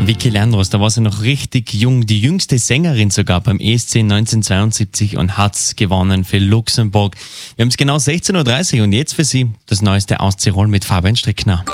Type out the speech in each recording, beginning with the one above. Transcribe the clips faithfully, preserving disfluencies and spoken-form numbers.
Vicky Leandros, da war sie noch richtig jung, die jüngste Sängerin sogar beim E S C neunzehnhundertzweiundsiebzig und hat's gewonnen für Luxemburg. Wir haben es genau sechzehn Uhr dreißig und jetzt für Sie das Neueste aus Tirol mit Fabian Strickner.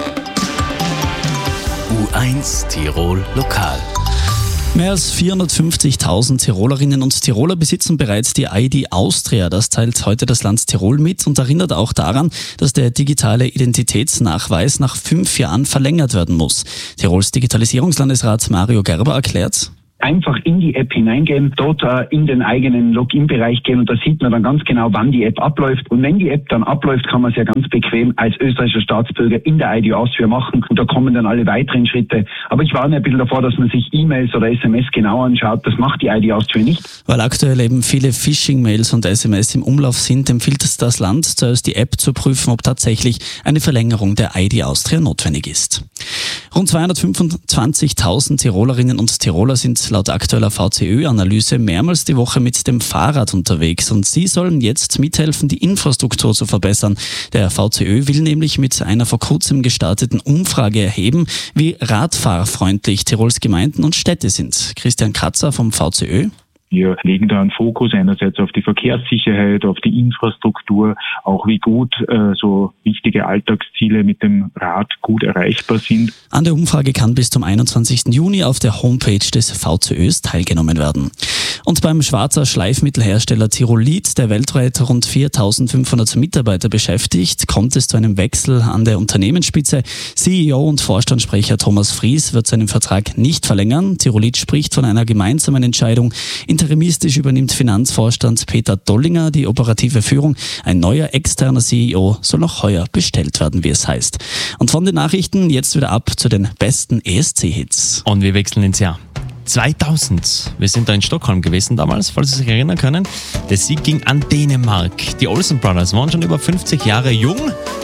U eins Tirol Lokal. Mehr als vierhundertfünfzigtausend Tirolerinnen und Tiroler besitzen bereits die I D Austria. Das teilt heute das Land Tirol mit und erinnert auch daran, dass der digitale Identitätsnachweis nach fünf Jahren verlängert werden muss. Tirols Digitalisierungslandesrat Mario Gerber erklärt: Einfach in die App hineingehen, dort äh, in den eigenen Login-Bereich gehen und da sieht man dann ganz genau, wann die App abläuft. Und wenn die App dann abläuft, kann man es ja ganz bequem als österreichischer Staatsbürger in der I D Austria machen und da kommen dann alle weiteren Schritte. Aber ich warne ein bisschen davor, dass man sich E-Mails oder S M S genau anschaut. Das macht die I D Austria nicht. Weil aktuell eben viele Phishing-Mails und S M S im Umlauf sind, empfiehlt es das Land, zuerst die App zu prüfen, ob tatsächlich eine Verlängerung der I D Austria notwendig ist. Rund zweihundertfünfundzwanzigtausend Tirolerinnen und Tiroler sind laut aktueller V C Ö-Analyse mehrmals die Woche mit dem Fahrrad unterwegs und sie sollen jetzt mithelfen, die Infrastruktur zu verbessern. Der V C Ö will nämlich mit einer vor kurzem gestarteten Umfrage erheben, wie radfahrfreundlich Tirols Gemeinden und Städte sind. Christian Kratzer vom V C Ö. Wir legen da einen Fokus einerseits auf die Verkehrssicherheit, auf die Infrastruktur, auch wie gut äh, so wichtige Alltagsziele mit dem Rad gut erreichbar sind. An der Umfrage kann bis zum einundzwanzigsten Juni auf der Homepage des V C Ös teilgenommen werden. Und beim Schwarzer Schleifmittelhersteller Tirolit, der weltweit rund viertausendfünfhundert Mitarbeiter beschäftigt, kommt es zu einem Wechsel an der Unternehmensspitze. C E O und Vorstandssprecher Thomas Fries wird seinen Vertrag nicht verlängern. Tirolit spricht von einer gemeinsamen Entscheidung. Interimistisch übernimmt Finanzvorstand Peter Dollinger die operative Führung. Ein neuer externer C E O soll noch heuer bestellt werden, wie es heißt. Und von den Nachrichten jetzt wieder ab zu den besten E S C-Hits. Und wir wechseln ins Jahr zweitausend. Wir sind da in Stockholm gewesen damals, falls Sie sich erinnern können. Der Sieg ging an Dänemark. Die Olsen Brothers waren schon über fünfzig Jahre jung,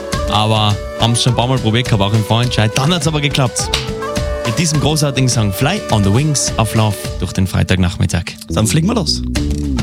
aber haben es schon ein paar Mal probiert gehabt, auch im Vorentscheid. Dann hat es aber geklappt. Mit diesem großartigen Song Fly on the Wings of Love durch den Freitagnachmittag. Dann fliegen wir los.